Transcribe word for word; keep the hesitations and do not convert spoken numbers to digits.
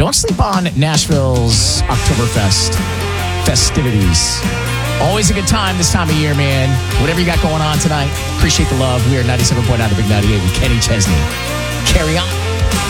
don't sleep on Nashville's Oktoberfest festivities. Always a good time this time of year, man. Whatever you got going on tonight, appreciate the love. We are ninety-seven point nine The Big ninety-eight with Kenny Chesney. Carry on.